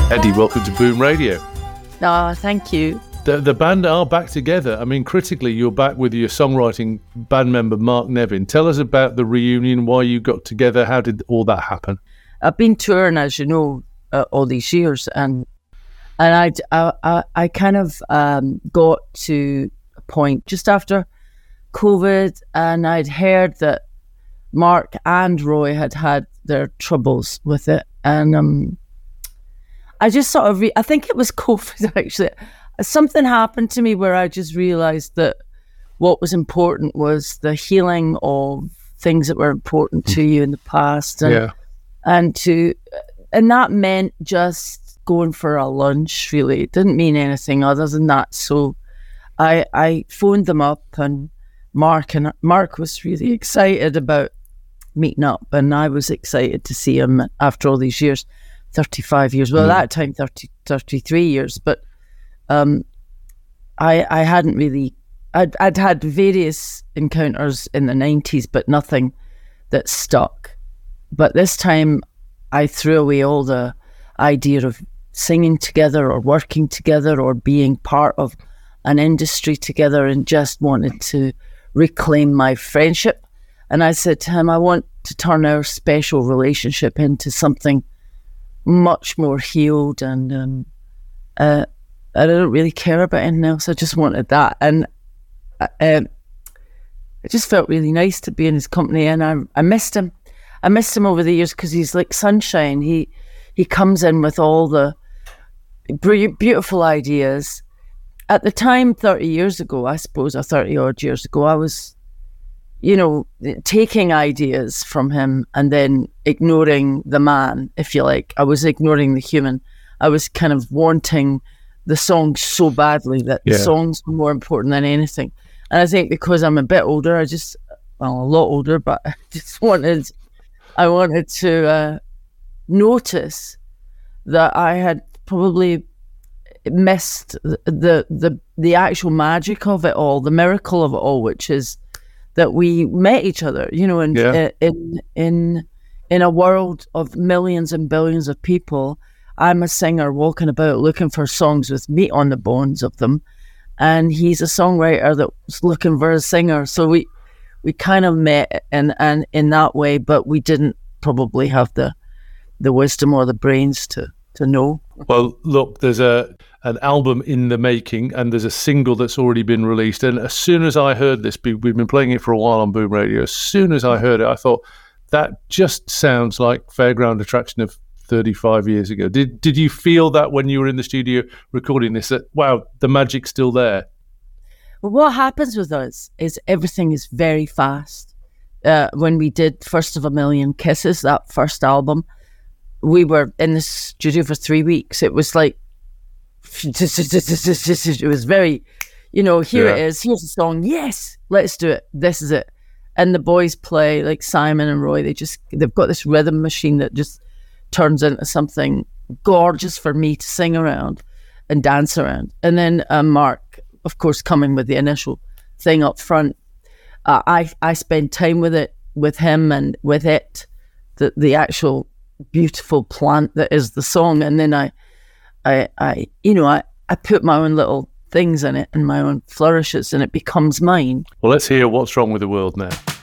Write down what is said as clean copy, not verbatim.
Eddie, welcome to Boom Radio. Thank you. The band are back together. I mean, critically, you're back with your songwriting band member, Mark Nevin. Tell us about the reunion, why you got together, how did all that happen? I've been touring, as you know, all these years, and I kind of got to a point just after COVID, and I'd heard that Mark and Roy had their troubles with it, and I just sort of, I think it was COVID actually. Something happened to me where I just realised that what was important was the healing of things that were important to you in the past, and that meant just going for a lunch. Really, it didn't mean anything other than that. So I phoned them up, and Mark was really excited about meeting up, and I was excited to see him after all these years. 35 years, well, at that time 33 years, but I hadn't really, I'd had various encounters in the 90s, but nothing that stuck. But this time I threw away all the idea of singing together or working together or being part of an industry together, and just wanted to reclaim my friendship. And I said to him, I want to turn our special relationship into something much more healed, and I don't really care about anything else. I just wanted that, and it just felt really nice to be in his company. And I missed him. I missed him over the years because he's like sunshine. He comes in with all the beautiful ideas. At the time, 30 years ago, I suppose, or 30 odd years ago, I was, taking ideas from him and then ignoring the man, if you like. I was ignoring the human. I was kind of wanting the songs so badly that the songs were more important than anything. And I think because I'm a bit older, a lot older, but I just wanted to notice that I had probably missed the actual magic of it all, the miracle of it all, which is that we met each other, in a world of millions and billions of people. I'm a singer walking about looking for songs with meat on the bones of them, and he's a songwriter that was looking for a singer. So we kind of met in that way, but we didn't probably have the wisdom or the brains to know. Well, look, there's an album in the making, and there's a single that's already been released. And as soon as I heard this, we've been playing it for a while on Boom Radio. As soon as I heard it, I thought, that just sounds like Fairground Attraction of 35 years ago. Did you feel that when you were in the studio recording this, that, wow, the magic's still there? Well, what happens with us is everything is very fast. When we did First of a Million Kisses, that first album, we were in the studio for 3 weeks. It was like, it was very, here it is, here's the song, yes, let's do it, this is it. And the boys play, like Simon and Roy, they've got this rhythm machine that just turns into something gorgeous for me to sing around and dance around. And then Mark, of course, coming with the initial thing up front. I spend time with him and with it, the actual beautiful plant that is the song. And then I put my own little things in it and my own flourishes, and it becomes mine. Well, let's hear What's Wrong with the World now.